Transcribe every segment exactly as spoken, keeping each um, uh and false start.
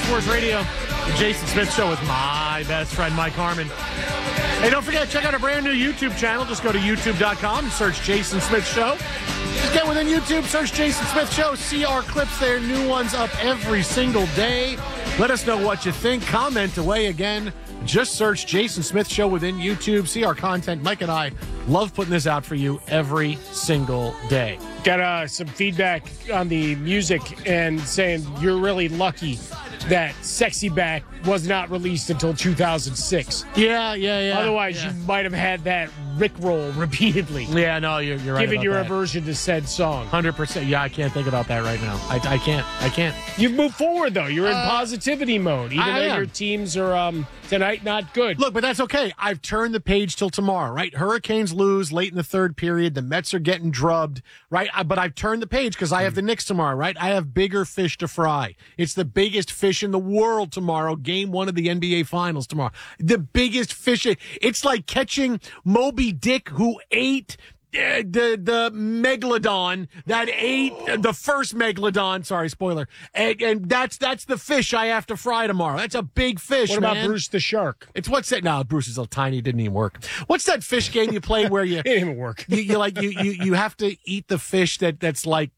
Sports Radio, the Jason Smith Show with my best friend, Mike Harmon. Hey, don't forget, check out our brand new YouTube channel. Just go to youtube dot com and search Jason Smith Show. Just get within YouTube, search Jason Smith Show. See our clips there. New ones up every single day. Let us know what you think. Comment away again. Just search Jason Smith Show within YouTube. See our content. Mike and I love putting this out for you every single day. Got uh, some feedback on the music and saying you're really lucky that Sexy Back was not released until two thousand six. Yeah, yeah, yeah. Otherwise, yeah. you might have had that Rickroll repeatedly. Yeah, no, you're, you're right. Given your that. aversion to said song. one hundred percent. Yeah, I can't think about that right now. I, I can't. I can't. You've moved forward, though. You're in Uh, positivity mode, even I though am. your teams are um, tonight not good. Look, but that's okay. I've turned the page till tomorrow, right? Hurricanes lose late in the third period. The Mets are getting drubbed, right? I, but I've turned the page because I have the Knicks tomorrow, right? I have bigger fish to fry. It's the biggest fish in the world tomorrow. Game one of the N B A Finals tomorrow. The biggest fish. It's like catching Moby Dick, who ate uh, the the megalodon that ate uh, the first megalodon. Sorry, spoiler. And, and that's that's the fish I have to fry tomorrow. That's a big fish. What about man. Bruce the Shark? It's what's that? No, Bruce is so tiny. It didn't even work. What's that fish game you play where you It didn't even work. you, you like you, you you have to eat the fish that that's like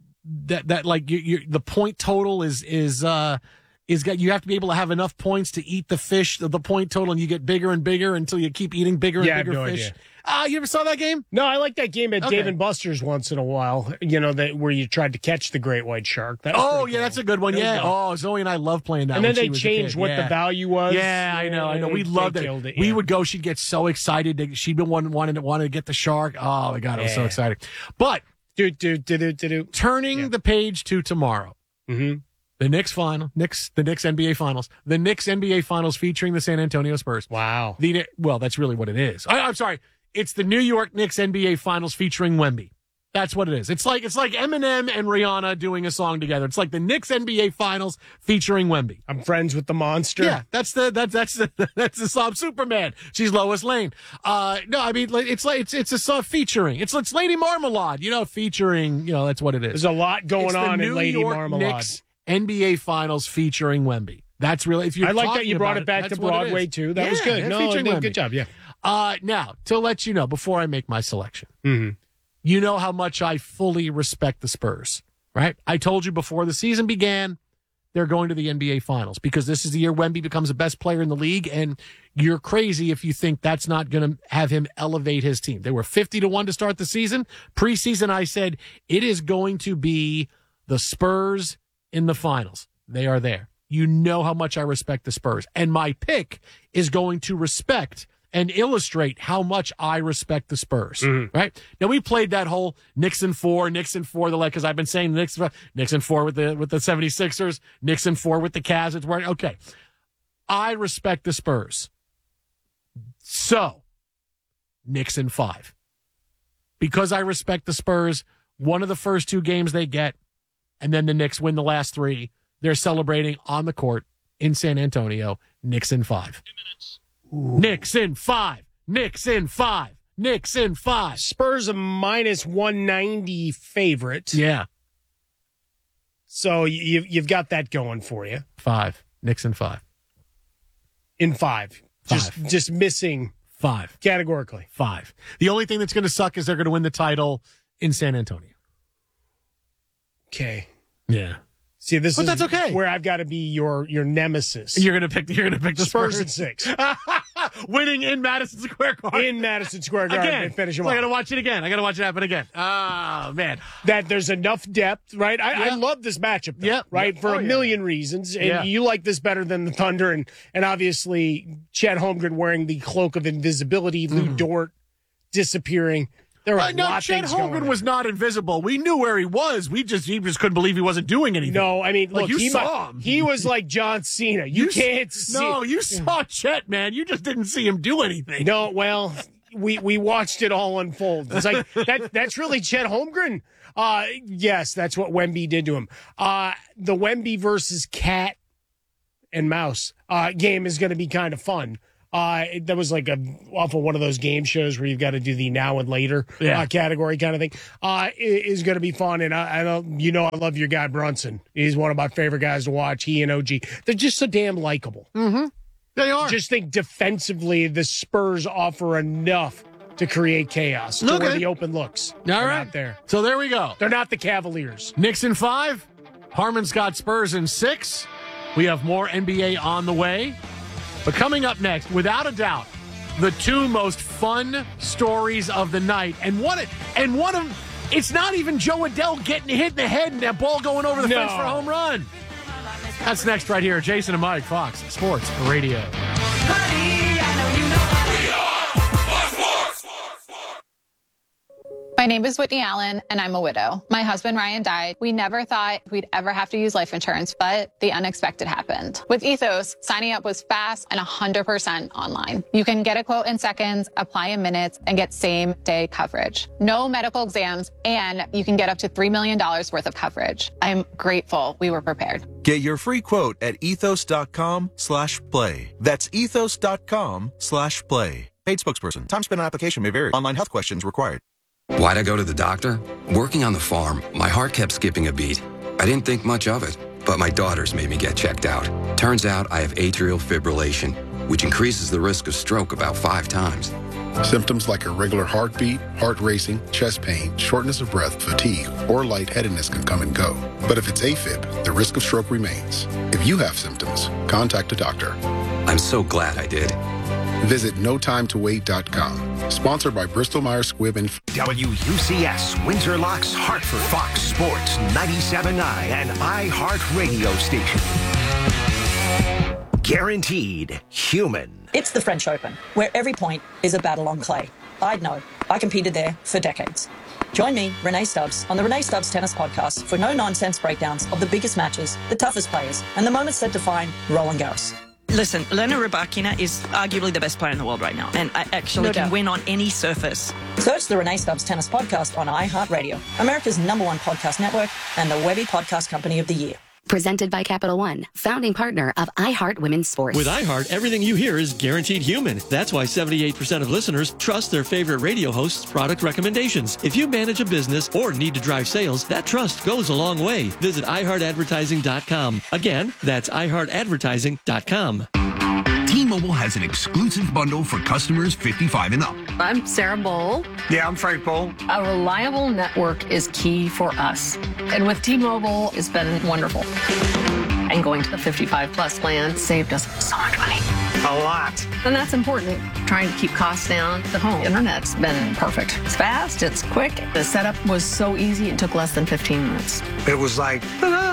that that like you, you the point total is is uh is got you have to be able to have enough points to eat the fish the, the point total, and you get bigger and bigger until you keep eating bigger and Yeah, I have bigger no fish. idea. Ah, uh, you ever saw that game? No, I like that game at Okay. Dave and Buster's once in a while. You know, that where you tried to catch the great white shark. That was Oh pretty yeah, cool. that's a good one. That was Yeah. good. Oh, Zoe and I love playing that. And when then she they was a changed kid. what Yeah. the value was. Yeah, I know, I know. We They loved it. killed it. We yeah. would go. She'd get so excited. That she'd been wanting wanting to, wanting to get the shark. Oh my god, I was so Yeah. excited. But do do do do do do. turning Yeah. the page to tomorrow. Mm-hmm. The Knicks final, Knicks, the Knicks N B A Finals, the Knicks N B A Finals featuring the San Antonio Spurs. Wow. The well, that's really what it is. I, I'm sorry, it's the New York Knicks N B A Finals featuring Wemby. That's what it is. It's like it's like Eminem and Rihanna doing a song together. It's like the Knicks N B A Finals featuring Wemby. I'm friends with the monster. Yeah, that's the that's that's the that's the song Superman. She's Lois Lane. Uh, no, I mean like, it's like it's it's a song featuring. It's it's Lady Marmalade. You know, featuring. You know, that's what it is. There's a lot going It's the on in New Lady York Marmalade. Knicks N B A Finals featuring Wemby. That's really if you. I like that you brought it back to that's what it Broadway is. too. That Yeah, was good. yeah, No, featuring no, Wemby. good job. Yeah. Uh, now to let you know before I make my selection, Mm-hmm. you know how much I fully respect the Spurs. Right? I told you before the season began, they're going to the N B A Finals because this is the year Wemby becomes the best player in the league, and you're crazy if you think that's not going to have him elevate his team. They were fifty to one to start the season. Preseason, I said it is going to be the Spurs in the finals. They are there. You know how much I respect the Spurs. And my pick is going to respect and illustrate how much I respect the Spurs. Mm-hmm. Right? Now, we played that whole Nixon four, Nixon four, the like, because I've been saying Nixon, Nixon four with the with the 76ers, Nixon four with the Cavs. It's where, okay. I respect the Spurs. So, Nixon five. Because I respect the Spurs, one of the first two games they get, and then the Knicks win the last three. They're celebrating on the court in San Antonio. Knicks in five. Knicks in five. Knicks in five. Knicks in five. Spurs a minus one ninety favorite. Yeah, So you, you've got that going for you. five. Knicks in five. In five. Just Five. just missing Five. categorically. Five. The only thing that's going to suck is they're going to win the title in San Antonio. Okay. Yeah. See, this But is that's okay. where I've got to be your your nemesis. You're going to pick. You're going to pick the Spurs Spurs. at six. Winning in Madison Square Garden. In Madison Square Garden Again. and finish So them I got to off. watch it again. I got to watch it happen again. Oh, man. That there's enough depth, right? I, I Yeah. love this matchup, though, Yep. right? Yep. For Oh, a yeah. million reasons. And Yeah. you like this better than the Thunder. And, and obviously, Chet Holmgren wearing the cloak of invisibility, Lou Dort disappearing. There were Uh, a no, lot of Chet things going Holmgren on. was not invisible. We knew where he was. We just he just couldn't believe he wasn't doing anything. No, I mean, Like, look, you he, saw might- him. he was like John Cena. You, You s- can't see. No, you saw Chet, man. You just didn't see him do anything. No, well, we we watched it all unfold. It's like that. That's really Chet Holmgren. Uh, yes, that's what Wemby did to him. Uh, the Wemby versus Cat and Mouse uh, game is going to be kind of fun. Uh, that was like a off of one of those game shows where you've got to do the now and later Yeah. uh, category kind of thing. Uh, it is going to be fun, and I, I don't, you know, I love your guy Brunson. He's one of my favorite guys to watch. He and O G, they're just so damn likable. Mm-hmm. They are. Just think defensively, the Spurs offer enough to create chaos to Okay. where the open looks. All They're right. not there. So there we go. They're not the Cavaliers. Knicks in five. Harmon's got Spurs in six. We have more N B A on the way. But coming up next, without a doubt, the two most fun stories of the night. And one, and one of, it's not even Joe Adele getting hit in the head and that ball going over the No. fence for a home run. That's next right here. Jason and Mike, Fox Sports Radio. My name is Whitney Allen, and I'm a widow. My husband, Ryan, died. We never thought we'd ever have to use life insurance, but the unexpected happened. With Ethos, signing up was fast and one hundred percent online. You can get a quote in seconds, apply in minutes, and get same-day coverage. No medical exams, and you can get up to three million dollars worth of coverage. I'm grateful we were prepared. Get your free quote at ethos.com slash play. That's ethos.com slash play. Paid spokesperson. Time spent on application may vary. Online health questions required. Why'd I go to the doctor? Working on the farm, my heart kept skipping a beat. I didn't think much of it, but my daughters made me get checked out. Turns out I have atrial fibrillation, which increases the risk of stroke about five times. Symptoms like irregular heartbeat, heart racing, chest pain, shortness of breath, fatigue, or lightheadedness can come and go. But if it's AFib, the risk of stroke remains. If you have symptoms, contact a doctor. I'm so glad I did. Visit no time to wait dot com. Sponsored by Bristol Myers Squibb and W U C S, Windsor Locks, Hartford, Fox Sports, ninety-seven point nine, and iHeart Radio Station. Guaranteed human. It's the French Open, where every point is a battle on clay. I'd know. I competed there for decades. Join me, Renee Stubbs, on the Renee Stubbs Tennis Podcast for no-nonsense breakdowns of the biggest matches, the toughest players, and the moments that define Roland Garros. Listen, Elena Rybakina is arguably the best player in the world right now, and I actually No can doubt. win on any surface. Search the Renee Stubbs Tennis Podcast on iHeartRadio, America's number one podcast network and the Webby Podcast Company of the Year. Presented by Capital One, founding partner of iHeart Women's Sports. With iHeart, everything you hear is guaranteed human. That's why seventy-eight percent of listeners trust their favorite radio host's product recommendations. If you manage a business or need to drive sales, that trust goes a long way. Visit i heart advertising dot com. Again, that's i heart advertising dot com. T-Mobile has an exclusive bundle for customers fifty-five and up. I'm Sarah Bowl. Yeah, I'm Frank Bowl. A reliable network is key for us. And with T-Mobile, it's been wonderful. And going to the fifty-five plus plan saved us so much money. A lot. And that's important. Trying to keep costs down. The home internet's been perfect. It's fast, it's quick. The setup was so easy, it took less than fifteen minutes. It was like, ta-da!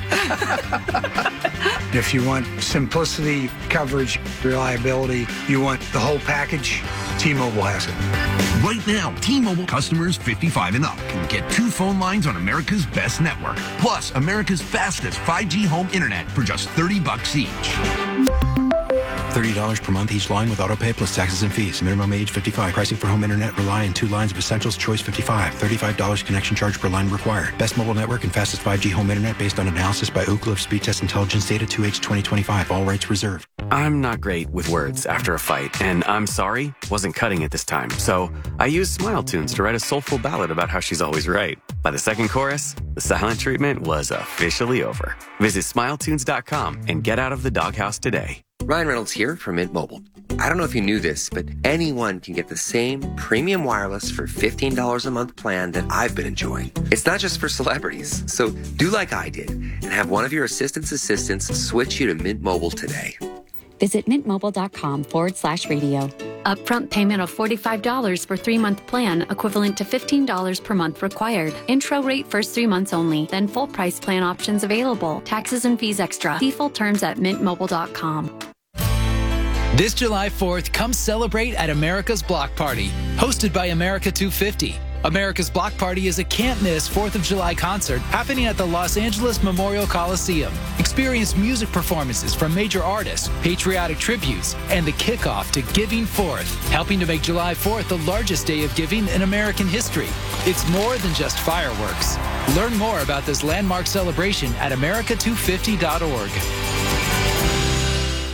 If you want simplicity, coverage, reliability, you want the whole package, T-Mobile has it. Right now, T-Mobile customers fifty-five and up can get two phone lines on America's best network, plus America's fastest five G home internet for just thirty bucks each. thirty dollars per month each line with autopay plus taxes and fees. Minimum age fifty-five. Pricing for home internet rely on two lines of Essentials Choice fifty-five. thirty-five dollars connection charge per line required. Best mobile network and fastest five G home internet based on analysis by Ookla of Speed Test Intelligence Data two H twenty twenty-five. All rights reserved. I'm not great with words after a fight, and I'm sorry wasn't cutting it this time. So I used Smile Tunes to write a soulful ballad about how she's always right. By the second chorus, the silent treatment was officially over. Visit smile tunes dot com and get out of the doghouse today. Ryan Reynolds here from Mint Mobile. I don't know if you knew this, but anyone can get the same premium wireless for fifteen dollars a month plan that I've been enjoying. It's not just for celebrities. So do like I did and have one of your assistant's assistants switch you to Mint Mobile today. Visit mintmobile.com forward slash radio. Upfront payment of forty-five dollars for three-month plan, equivalent to fifteen dollars per month required. Intro rate first three months only, then full price plan options available. Taxes and fees extra. See full terms at mint mobile dot com. This July fourth, come celebrate at America's Block Party, hosted by America two fifty. America's Block Party is a can't-miss fourth of July concert happening at the Los Angeles Memorial Coliseum. Experience music performances from major artists, patriotic tributes, and the kickoff to Giving Fourth, helping to make July fourth the largest day of giving in American history. It's more than just fireworks. Learn more about this landmark celebration at america two fifty dot org.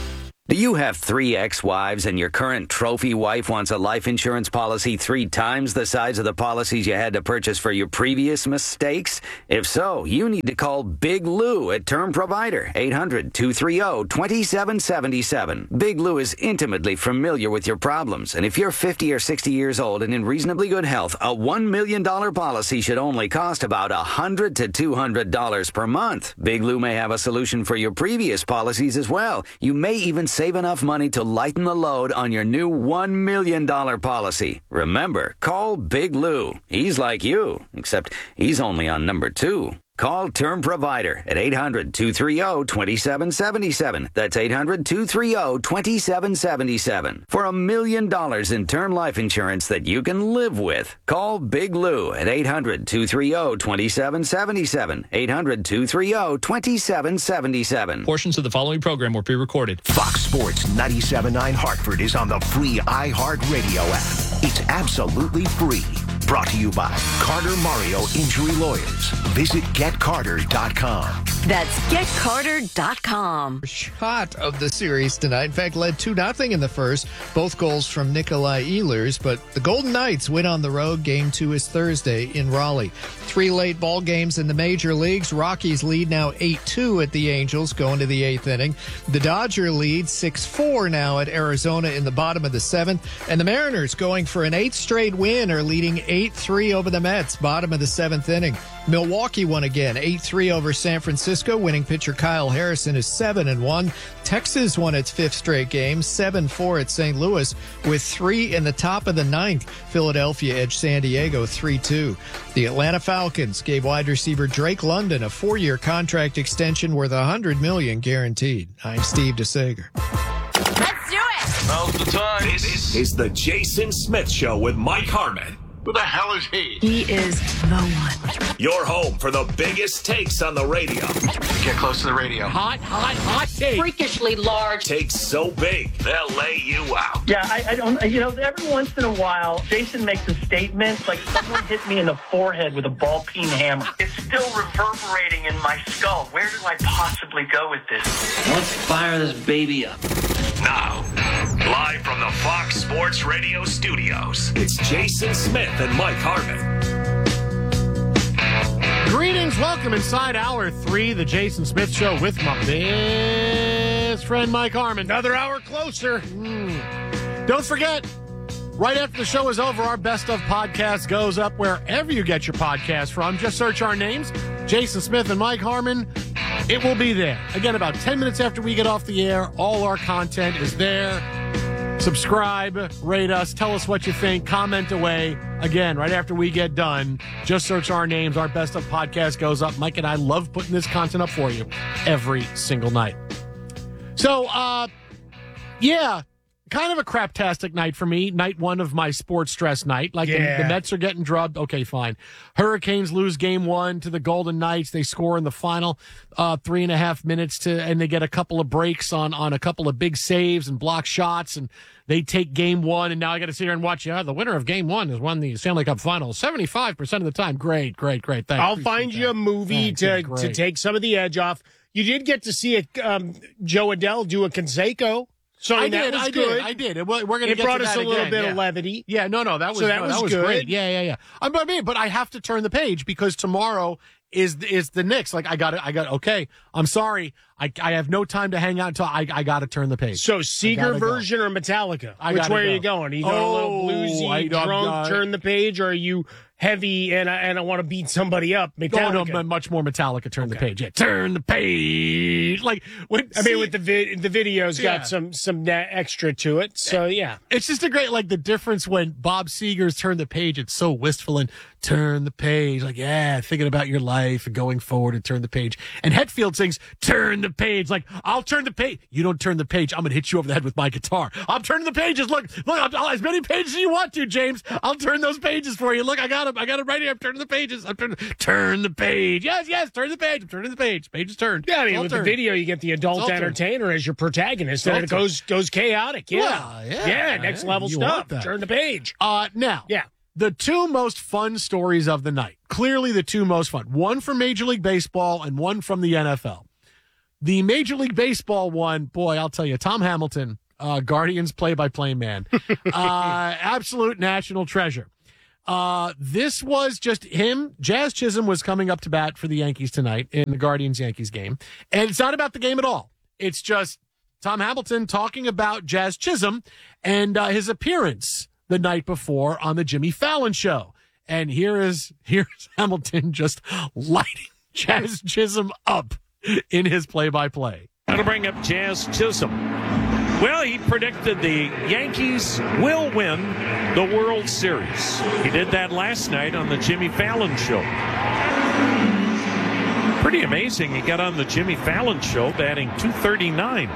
Do you have three ex-wives and your current trophy wife wants a life insurance policy three times the size of the policies you had to purchase for your previous mistakes? If so, you need to call Big Lou at Term Provider, eight hundred, two three zero, two seven seven seven. Big Lou is intimately familiar with your problems, and if you're fifty or sixty years old and in reasonably good health, a one million dollars policy should only cost about one hundred to two hundred dollars per month. Big Lou may have a solution for your previous policies as well. You may even save enough money to lighten the load on your new one million dollars policy. Remember, call Big Lou. He's like you, except he's only on number two. Call Term Provider at eight hundred, two three zero, two seven seven seven. That's eight hundred, two three zero, two seven seven seven. For a million dollars in term life insurance that you can live with. Call Big Lou at eight hundred, two three zero, two seven seven seven. eight hundred, two three zero, two seven seven seven. Portions of the following program were pre-recorded. Fox Sports ninety-seven point nine Hartford is on the free iHeartRadio app. It's absolutely free. Brought to you by Carter Mario Injury Lawyers. Visit get carter dot com. That's get carter dot com. Shot of the series tonight. In fact, led two nothing in the first. Both goals from Nikolai Ehlers. But the Golden Knights win on the road. Game two is Thursday in Raleigh. Three late ball games in the major leagues. Rockies lead now eight two at the Angels going to the eighth inning. The Dodger lead six four now at Arizona in the bottom of the seventh. And the Mariners going for an eighth straight win are leading eight three over the Mets, bottom of the seventh inning. Milwaukee won again, eight three over San Francisco. Winning pitcher Kyle Harrison is seven and one. Texas won its fifth straight game, seven four at Saint Louis, with three in the top of the ninth. Philadelphia edged San Diego three two. The Atlanta Falcons gave wide receiver Drake London a four-year contract extension worth one hundred million dollars guaranteed. I'm Steve DeSager. Let's do it! Now's the time. This is the Jason Smith Show with Mike Harmon. Who the hell is he? He is the one. Your home for the biggest takes on the radio. Get close to the radio. Hot, hot, hot take. Freakishly large. Takes so big, they'll lay you out. Yeah, I, I don't, you know, every once in a while, Jason makes a statement like someone hit me in the forehead with a ball peen hammer. It's still reverberating in my skull. Where do I possibly go with this? Let's fire this baby up. Now, live from the Fox Sports Radio studios, it's Jason Smith and Mike Harmon. Greetings, welcome inside hour three, the Jason Smith Show with my best friend Mike Harmon. Another hour closer. Mm. Don't forget, right after the show is over, our Best of podcast goes up wherever you get your podcast from. Just search our names, Jason Smith and Mike Harmon. It will be there. Again, about ten minutes after we get off the air, all our content is there. Subscribe, rate us, tell us what you think, comment away. Again, right after we get done, just search our names. Our Best of podcast goes up. Mike and I love putting this content up for you every single night. So, uh, yeah, kind of a craptastic night for me. Night one of my sports stress night. Like yeah. the, the Mets are getting drubbed. Okay, fine. Hurricanes lose game one to the Golden Knights. They score in the final uh, three and a half minutes to, and they get a couple of breaks on on a couple of big saves and block shots, and they take game one. And now I got to sit here and watch. Yeah, the winner of game one has won the Stanley Cup Finals seventy-five percent of the time. Great, great, great. Thanks. I'll find you a movie to to take some of the edge off. You did get to see it, um, Joe Adell do a Canseco. So I that did, was I good. did, I did. It, we're going to it get brought to us that a little again, bit yeah. of levity. Yeah, no, no, that was so that, no, was, that was good. great. Yeah, yeah, yeah. I mean, but I have to turn the page because tomorrow is is the Knicks. Like I got it. I got okay. I'm sorry. I I have no time to hang out until I I got to turn the page. So Seeger version go. or Metallica? I Which way go. are you going? Are you going oh, a little bluesy, I, drunk, uh, turn the page, or are you heavy and I, and I want to beat somebody up? Metallica. No, no, much more Metallica. Turn okay. the page. Yeah, turn the page. Like when I see, mean, with the vi- the video's yeah. got some some extra to it. So yeah, it's just a great like the difference when Bob Seger's turn the page. It's so wistful and turn the page. Like yeah, thinking about your life and going forward and turn the page. And Hetfield sings turn the page. Like I'll turn the page. You don't turn the page. I'm gonna hit you over the head with my guitar. I'm turning the pages. Look, look. I'll, I'll, as many pages as you want to, James. I'll turn those pages for you. Look, I got them. I got them right here. I'm turning the pages. I'm turning. Turn the page. Yes, yes. Turn the page. I'm turning the page. Page is turned. Yeah, I mean, all with turned. the video, you get the adult entertainer turned. as your protagonist, and it goes goes chaotic. Yeah, well, yeah, yeah, next yeah, level stuff. Turn the page. Uh, now, yeah. The two most fun stories of the night. Clearly the two most fun. One from Major League Baseball and one from the N F L. The Major League Baseball one, boy, I'll tell you, Tom Hamilton, uh, Guardians play-by-play man, uh, absolute national treasure. Uh, this was just him. Jazz Chisholm was coming up to bat for the Yankees tonight in the Guardians-Yankees game. And it's not about the game at all. It's just Tom Hamilton talking about Jazz Chisholm and uh, his appearance the night before on the Jimmy Fallon show. And here is here's Hamilton just lighting Jazz Chisholm up in his play-by-play. That'll bring up Jazz Chisholm. Well, he predicted the Yankees will win the World Series. He did that last night on the Jimmy Fallon show. Pretty amazing. He got on the Jimmy Fallon show batting two thirty-nine.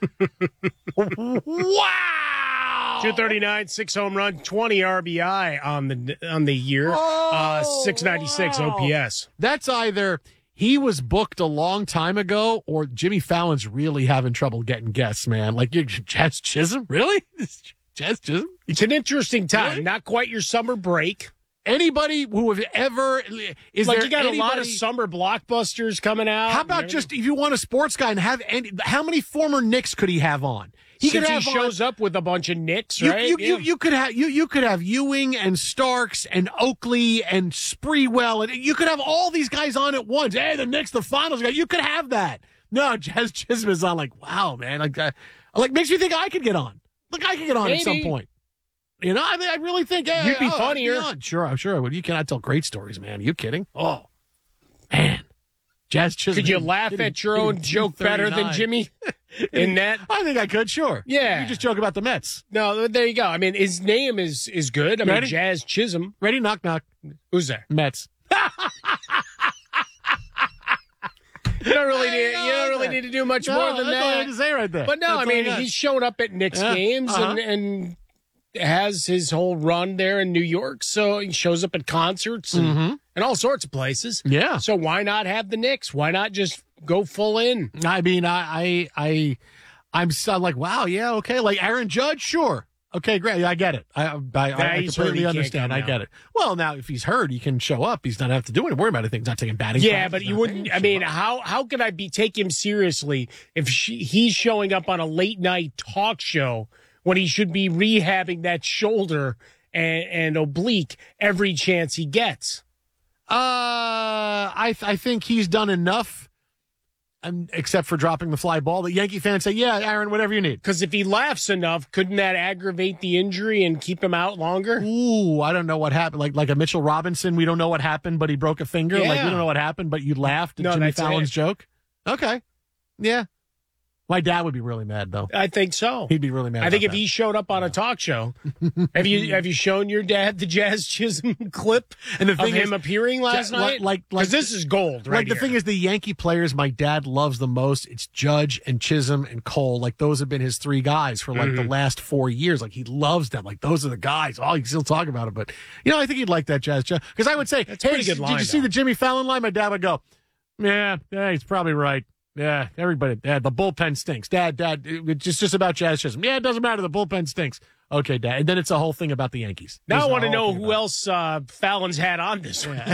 Wow! two thirty-nine, six home run, twenty R B I on the on the year, oh, uh, six ninety-six wow. O P S. That's either he was booked a long time ago or Jimmy Fallon's really having trouble getting guests, man. Like, you Jazz Chisholm? Really? Jazz Chisholm? It's an interesting time. Really? Not quite your summer break. Anybody who have ever is like there you got anybody, a lot of summer blockbusters coming out. How about just if you want a sports guy and have any? How many former Knicks could he have on? He Since could have he shows on, up with a bunch of Knicks, you, right? You, yeah. you, you could have you you could have Ewing and Starks and Oakley and Sprewell, and you could have all these guys on at once. Hey, the Knicks, the finals guy. You could have that. No, Jazz Chisholm is on. Like, wow, man. Like, uh, like makes me think I could get on. Like, I could get on Maybe. at some point. You know, I mean, I really think hey, you'd be oh, funnier. Be sure, I'm sure I would. You cannot tell great stories, man. Are you kidding? Oh, man. Jazz Chisholm. Could you laugh hitting, at your own joke better than Jimmy in that? I think I could, sure. Yeah. You just joke about the Mets. No, there you go. I mean, his name is is good. I mean, Ready? Jazz Chisholm. Ready? Knock, knock. Who's there? Mets. You don't really need. You don't really need to do much no, more than that's that. All I had to say right there. But no, that's I mean, he's shown up at Knicks yeah. games uh-huh. and, and has his whole run there in New York. So he shows up at concerts and, mm-hmm. and all sorts of places. Yeah. So why not have the Knicks? Why not just go full in? I mean, I, I, I I'm so like, wow, yeah, okay. Like Aaron Judge, sure. Okay, great. I get it. I, I, I, I completely understand. I get it. Well, now if he's hurt, he can show up. He's not have to do anything. Worry about anything. He's not taking batting. Yeah, but you wouldn't. I mean, how how could I be take him seriously if she, he's showing up on a late night talk show when he should be rehabbing that shoulder and, and oblique every chance he gets? Uh, I I think he's done enough. Um, except for dropping the fly ball, the Yankee fans say, yeah, Aaron, whatever you need. Because if he laughs enough, couldn't that aggravate the injury and keep him out longer? Ooh, I don't know what happened. Like like a Mitchell Robinson, we don't know what happened, but he broke a finger. Yeah. Like, we don't know what happened, but you laughed at no, Jimmy that's Fallon's it. joke? Okay. Yeah. My dad would be really mad, though. I think so. He'd be really mad I think about if that. he showed up on a talk show, have you have you shown your dad the Jazz Chisholm clip and the thing of him is, appearing last Ja- night? Like, Because like, this is gold, right Like, the here. thing is, the Yankee players my dad loves the most, it's Judge and Chisholm and Cole. Like, those have been his three guys for, like, Mhm. the last four years. Like, he loves them. Like, those are the guys. Oh, you can still talk about it. But, you know, I think he'd like that, Jazz. Because I would say, That's a hey, pretty good did line, you see though. the Jimmy Fallon line? My dad would go, yeah, yeah, he's probably right. Yeah, everybody, Dad, the bullpen stinks. Dad, Dad, it's just, just about Jazz Chisholm. Yeah, it doesn't matter. The bullpen stinks. Okay, Dad. And then it's a whole thing about the Yankees. Now There's I want a to whole know thing who about else uh, Fallon's had on this week.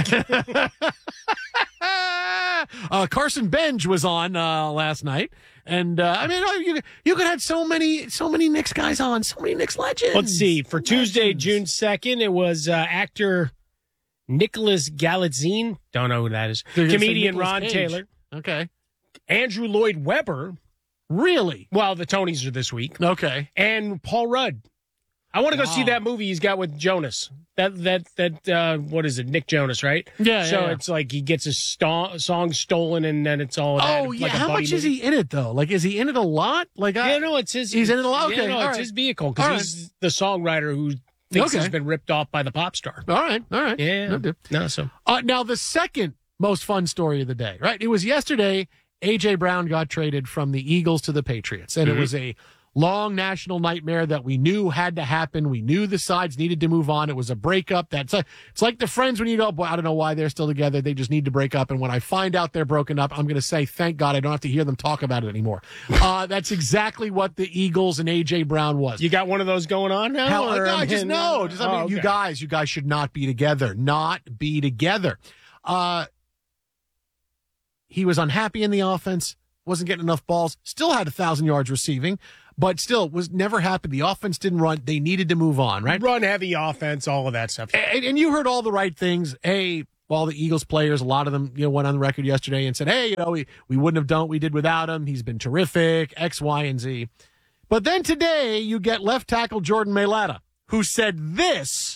Uh, Carson Benj was on uh, last night, and uh, I mean, you you could have so many so many Knicks guys on, so many Knicks legends. Let's see. For Tuesday, Legends. June second, it was uh, actor Nicholas Galitzine. Don't know who that is. They're gonna say Comedian Nicolas Ron Cage. Taylor. Okay, Andrew Lloyd Webber. really? Well, the Tonys are this week. Okay. And Paul Rudd. I want to go Wow. see that movie he's got with Jonas. That that that uh, what is it? Nick Jonas, right? Yeah, So yeah, yeah. it's like he gets his sto- song stolen, and then it's all. that, Oh like yeah. a How buddy much is movie. he in it though? Like, is he in it a lot? Like, I, Yeah, no, it's his. He's in it a lot. Okay, yeah, no, all it's right. his vehicle All because right. he's the songwriter who thinks Okay. he's been ripped off by the pop star. All right, all right. Yeah, No, dude. no, so Uh, now the second most fun story of the day, right? It was yesterday. A J Brown got traded from the Eagles to the Patriots, and Mhm. it was a long national nightmare that we knew had to happen. We knew the sides needed to move on. It was a breakup. That's a, it's like the friends when you go, boy, I don't know why they're still together. They just need to break up. And when I find out they're broken up, I'm going to say, thank God I don't have to hear them talk about it anymore. Uh, that's exactly what the Eagles and A J Brown was. you got one of those going on now. Hell, or no, I'm just in- no. Just, I mean, Oh, you okay. guys, you guys should not be together. Not be together. Uh, he was unhappy in the offense. wasn't getting enough balls, still had one thousand yards receiving, but still was never happy. The offense didn't run. They needed to move on, right? Run heavy offense, all of that stuff. And, and you heard all the right things. Hey, all the Eagles players, a lot of them, you know, went on the record yesterday and said, hey, you know, we, we wouldn't have done what we did without him. He's been terrific, X, Y, and Z. But then today you get left tackle Jordan Mailata, who said this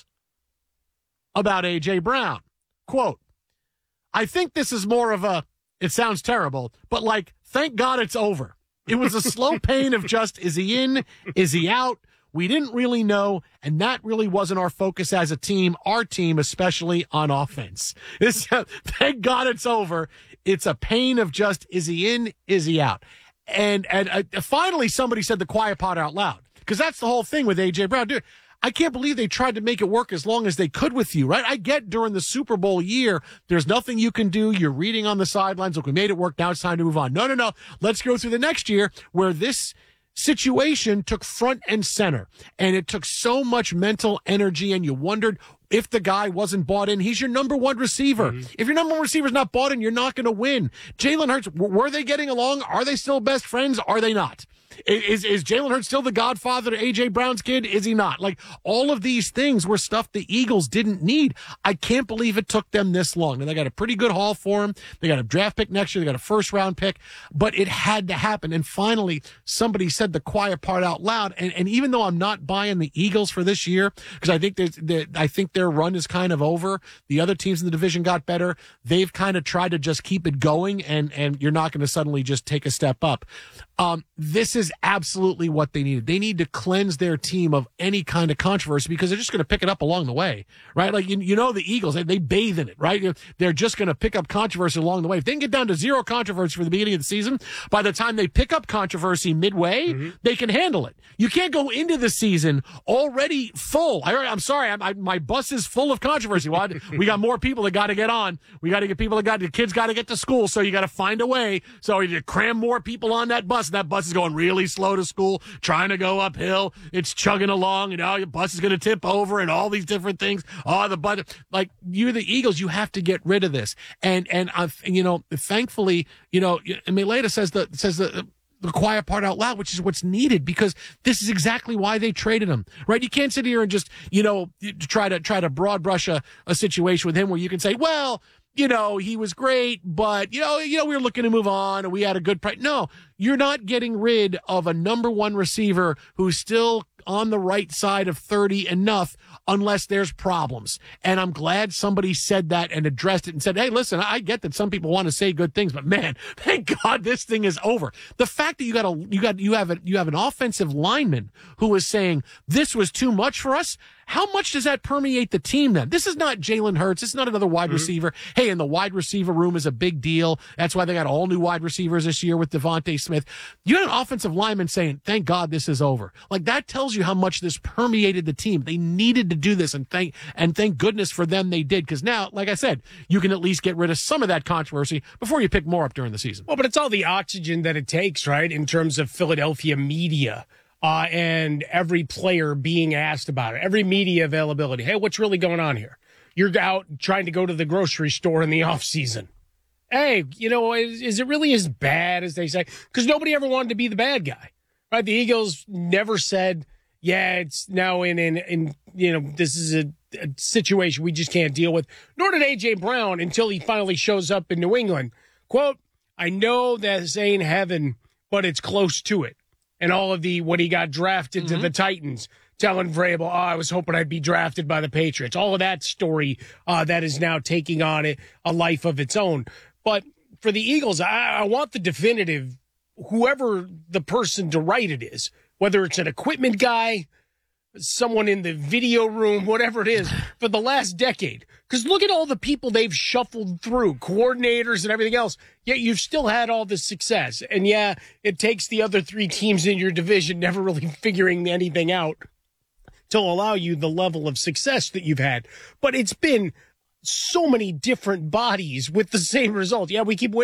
about A J. Brown. Quote, I think this is more of a, it sounds terrible, but like, thank God it's over. It was a slow pain of just, is he in? Is he out? We didn't really know, and that really wasn't our focus as a team, our team, especially on offense. It's, thank God it's over. It's a pain of just, is he in? Is he out? And, and uh, finally somebody said the quiet part out loud, because that's the whole thing with A J. Brown. Dude, I can't believe they tried to make it work as long as they could with you, right? I get during the Super Bowl year, there's nothing you can do. You're reading on the sidelines. Look, we made it work. Now it's time to move on. No, no, no. Let's go through the next year where this situation took front and center, and it took so much mental energy, and you wondered if the guy wasn't bought in. He's your number one receiver. Mm-hmm. If your number one receiver is not bought in, you're not going to win. Jalen Hurts, were they getting along? Are they still best friends? Are they not? Is is Jalen Hurts still the godfather to A J. Brown's kid? Is he not? Like, all of these things were stuff the Eagles didn't need. I can't believe it took them this long. And they got a pretty good haul for him. They got a draft pick next year. They got a first round pick. But it had to happen. And finally, somebody said the quiet part out loud. And, and even though I'm not buying the Eagles for this year, because I think there's, I think their run is kind of over. The other teams in the division got better. They've kind of tried to just keep it going, and, and you're not going to suddenly just take a step up. Um, this is absolutely what they needed. They need to cleanse their team of any kind of controversy, because they're just going to pick it up along the way, right? Like, you, you know, the Eagles, they, they bathe in it, right? They're just going to pick up controversy along the way. If they can get down to zero controversy for the beginning of the season, by the time they pick up controversy midway, mm-hmm. they can handle it. You can't go into the season already full. I, I'm sorry, I, I, my bus is full of controversy. Well, we got more people that got to get on. We got to get people that got, the kids got to get to school, so you got to find a way. So you cram more people on that bus. That bus is going really slow to school, trying to go uphill. It's chugging along, and now your bus is going to tip over, and all these different things. Oh, the bus, like, you're the Eagles, you have to get rid of this. And and uh, you know, thankfully, you know, and Mailata says the says the. the quiet part out loud, which is what's needed, because this is exactly why they traded him, right? You can't sit here and just, you know, try to try to broad brush a, a situation with him where you can say, well, you know, he was great, but, you know, you know, we were looking to move on, and we had a good price. No, you're not getting rid of a number one receiver who's still on the right side of thirty enough unless there's problems. And I'm glad somebody said that and addressed it and said, hey, listen, I get that some people want to say good things, but man, thank God this thing is over. The fact that you got a, you got, you have a, you have an offensive lineman who is saying this was too much for us. How much does that permeate the team then? This is not Jalen Hurts. It's not another wide mm-hmm. receiver. Hey, and the wide receiver room is a big deal. That's why they got all new wide receivers this year with Devontae Smith. You had an offensive lineman saying, thank God this is over. Like, that tells you how much this permeated the team. They needed to do this, and thank, and thank goodness for them they did. Because now, like I said, you can at least get rid of some of that controversy before you pick more up during the season. Well, but it's all the oxygen that it takes, right, in terms of Philadelphia media. Uh, and every player being asked about it, every media availability. Hey, what's really going on here? You're out trying to go to the grocery store in the off season. Hey, you know, is, is it really as bad as they say? Because nobody ever wanted to be the bad guy, right? The Eagles never said, yeah, it's now in, in, in you know, this is a, a situation we just can't deal with. Nor did A J. Brown until he finally shows up in New England. Quote, I know this ain't heaven, but it's close to it. And all of the, when he got drafted mm-hmm. to the Titans, telling Vrabel, oh, I was hoping I'd be drafted by the Patriots. All of that story uh, that is now taking on a, a life of its own. But for the Eagles, I, I want the definitive, whoever the person to write it is, whether it's an equipment guy, someone in the video room, whatever it is, for the last decade. Because look at all the people they've shuffled through, coordinators and everything else, yet you've still had all this success. And yeah, it takes the other three teams in your division never really figuring anything out to allow you the level of success that you've had. But it's been so many different bodies with the same result. Yeah, we keep winning.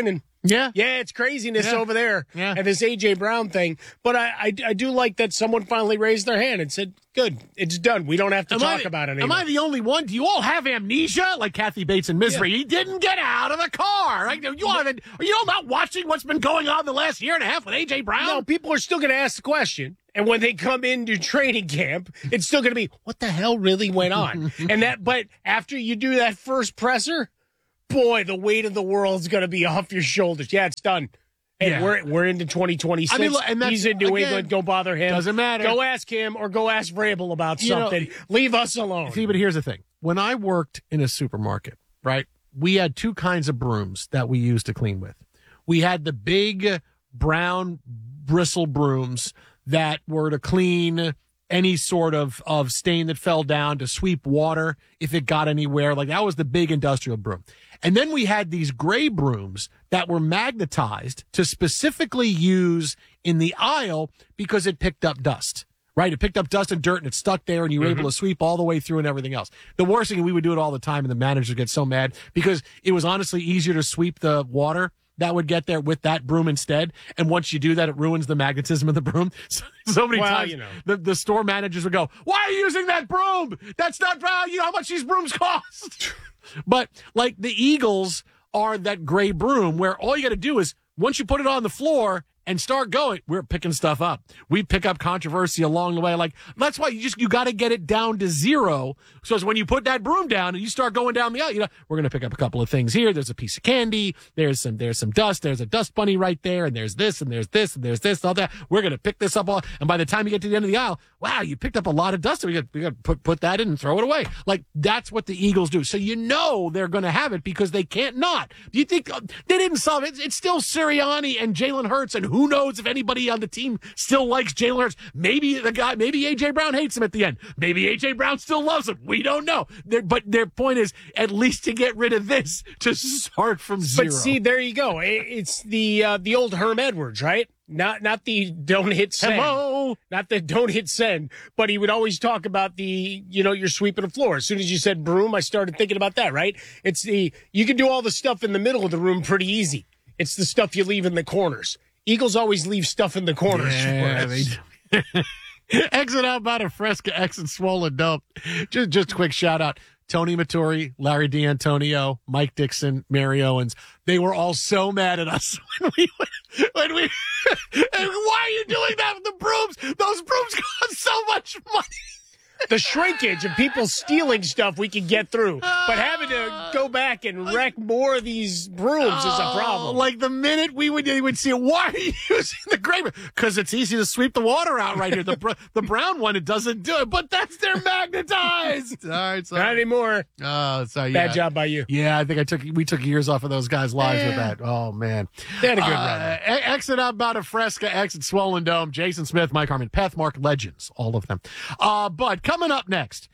Yeah. Yeah, it's craziness Yeah. over there. Yeah. And this A J. Brown thing. But I, I, I do like that someone finally raised their hand and said, good, it's done. We don't have to Am talk I, about it am anymore. I the only one? Do you all have amnesia? Like Kathy Bates in Misery. Yeah. He didn't get out of the car. Right? You all haven't, are you all not watching what's been going on the last year and a half with A J. Brown? No, people are still going to ask the question. And when they come into training camp, it's still going to be, what the hell really went on? and that, but after you do that first presser, boy, the weight of the world's going to be off your shoulders. Yeah, it's done. And Yeah. we're we're into twenty twenty-six. I mean, look, and that's- He's in New again, England. Go bother him. doesn't matter. Go ask him or go ask Vrabel about You know, something. Leave us alone. See, but here's the thing. When I worked in a supermarket, right, we had two kinds of brooms that we used to clean with. We had the big brown bristle brooms that were to clean any sort of, of stain that fell down, to sweep water if it got anywhere. Like that was the big industrial broom. And then we had these gray brooms that were magnetized to specifically use in the aisle because it picked up dust. Right? It picked up dust and dirt and it stuck there and you were Mm-hmm. able to sweep all the way through and everything else. The worst thing, we would do it all the time and the managers get so mad because it was honestly easier to sweep the water that would get there with that broom instead. And once you do that, it ruins the magnetism of the broom. So, so many Well, times you know. the, the store managers would go, why are you using that broom? That's not brown. You know how much these brooms cost. But like the Eagles are that gray broom where all you got to do is once you put it on the floor and start going, we're picking stuff up. We pick up controversy along the way. Like, that's why you just, you got to get it down to zero. So as when you put that broom down and you start going down the aisle, you know, we're going to pick up a couple of things here. There's a piece of candy. There's some, there's some dust. There's a dust bunny right there. And there's this and there's this and there's this and all that. We're going to pick this up all. And by the time you get to the end of the aisle, wow, you picked up a lot of dust. We got, we got to put, put that in and throw it away. Like, that's what the Eagles do. So you know they're going to have it because they can't not. Do you think uh, they didn't solve it? It's still Sirianni and Jalen Hurts, and who knows if anybody on the team still likes Jalen Hurts. Maybe the guy, maybe A J. Brown hates him at the end. Maybe A J. Brown still loves him. We don't know. They're, but their point is at least to get rid of this, to start from zero. But see, there you go. It- It's the uh, the old Herm Edwards, right? Not not the don't hit send. Hello? Not the don't hit send. But he would always talk about the, you know, you're sweeping the floor. As soon as you said broom, I started thinking about that, right? It's the, you can do all the stuff in the middle of the room pretty easy. It's the stuff you leave in the corners. Eagles always leave stuff in the corners. Yeah, for us. they do. Exit out about a Fresca, exit swollen dump. Just, just a quick shout out. Tony Maturi, Larry D'Antonio, Mike Dixon, Mary Owens. They were all so mad at us when we, when we, and why are you doing that with the brooms? Those brooms cost so much money. The shrinkage of people stealing stuff we can get through, but having to go back and wreck more of these brooms is a problem. Oh, like the minute we would, you would see, why are you using the gray? Because it's easy to sweep the water out right here. The br- the brown one, it doesn't do it, but that's they're magnetized. All right, sorry. Not anymore. Oh, so yeah. Bad job by you. Yeah, I think I took we took years off of those guys' lives with that. Oh man, They had a good uh, run. e- Exit out about a Fresca, exit Swollen Dome. Jason Smith, Mike Harmon, Pathmark legends, all of them. Uh, but coming up next,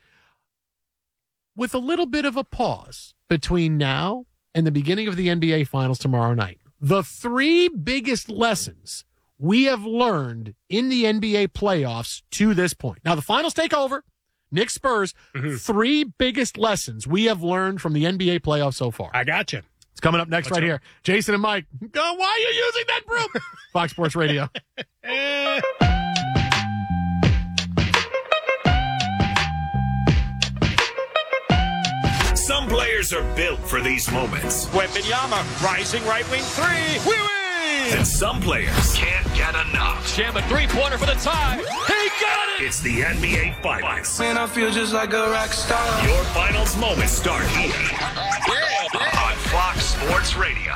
with a little bit of a pause between now and the beginning of the N B A Finals tomorrow night, the three biggest lessons we have learned in the N B A playoffs to this point. Now, the finals take over. Knicks Spurs, Mm-hmm. three biggest lessons we have learned from the N B A playoffs so far. I got you. It's coming up next What's right up? here. Jason and Mike. Oh, why are you using that broom? Fox Sports Radio. Some players are built for these moments. Wembanyama, rising right wing three. We win! And some players can't get enough. Jam a three-pointer for the tie. He got it! It's the N B A Finals. Man, I feel just like a rock star. Your finals moments start here on Fox Sports Radio.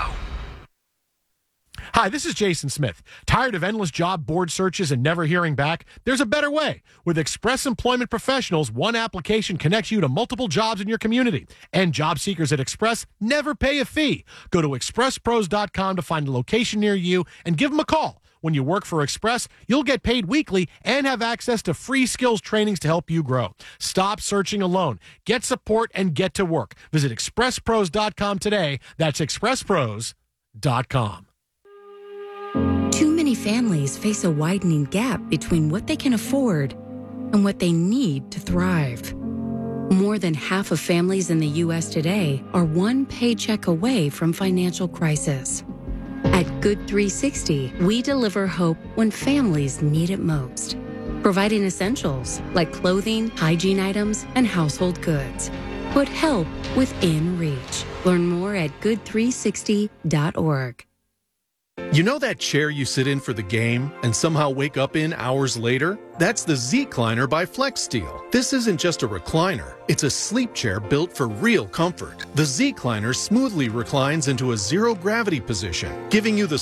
Hi, this is Jason Smith. Tired of endless job board searches and never hearing back? There's a better way. With Express Employment Professionals, one application connects you to multiple jobs in your community. And job seekers at Express never pay a fee. Go to express pros dot com to find a location near you and give them a call. When you work for Express, you'll get paid weekly and have access to free skills trainings to help you grow. Stop searching alone. Get support and get to work. Visit express pros dot com today. That's express pros dot com. Too many families face a widening gap between what they can afford and what they need to thrive. More than half of families in the U S today are one paycheck away from financial crisis. At Good three sixty, we deliver hope when families need it most, providing essentials like clothing, hygiene items, and household goods. Put help within reach. Learn more at good three sixty dot org. You know that chair you sit in for the game and somehow wake up in hours later? That's the Z-Cliner by FlexSteel. This isn't just a recliner. It's a sleep chair built for real comfort. The Z-Cliner smoothly reclines into a zero-gravity position, giving you the